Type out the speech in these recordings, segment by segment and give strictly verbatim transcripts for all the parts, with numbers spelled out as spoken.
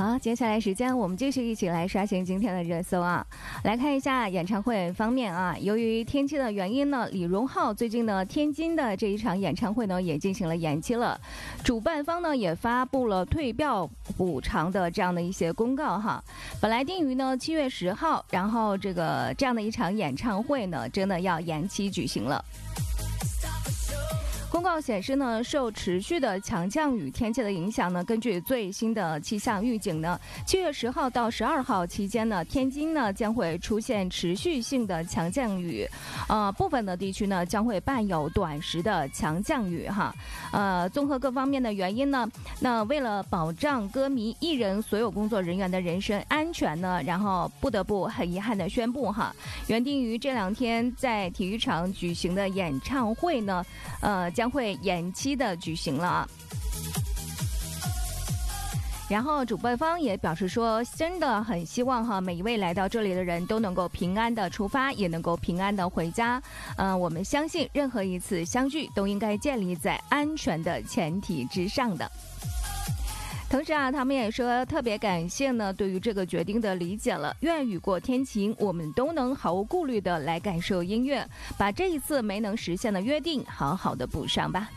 好，接下来时间我们继续一起来刷新今天的热搜啊。来看一下演唱会方面啊，由于天气的原因呢，李荣浩最近呢天津的这一场演唱会呢也进行了延期了。主办方呢也发布了退票补偿的这样的一些公告哈。本来定于呢七月十号，然后这个这样的一场演唱会呢真的要延期举行了。公告显示呢，受持续的强降雨天气的影响呢，根据最新的气象预警呢，七月十号到十二号期间呢，天津呢将会出现持续性的强降雨，呃，部分的地区呢将会伴有短时的强降雨哈。呃，综合各方面的原因呢，那为了保障歌迷、艺人所有工作人员的人身安全呢，然后不得不很遗憾的宣布哈，原定于这两天在体育场举行的演唱会呢，呃，将会延期的举行了。然后主办方也表示说，真的很希望哈，每一位来到这里的人都能够平安的出发，也能够平安的回家。呃，我们相信任何一次相聚都应该建立在安全的前提之上的。同时啊，他们也说特别感谢呢对于这个决定的理解了，愿雨过天晴，我们都能毫无顾虑的来感受音乐，把这一次没能实现的约定好好的补上吧。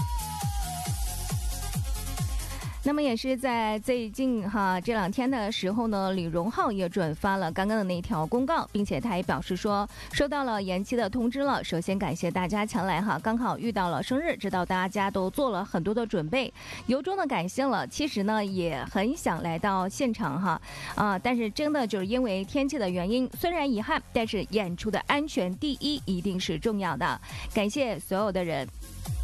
那么也是在最近哈这两天的时候呢，李荣浩也转发了刚刚的那条公告，并且他也表示说收到了延期的通知了。首先感谢大家前来哈，刚好遇到了生日，知道大家都做了很多的准备，由衷的感谢了。其实呢也很想来到现场哈，啊，但是真的就是因为天气的原因，虽然遗憾，但是演出的安全第一一定是重要的。感谢所有的人。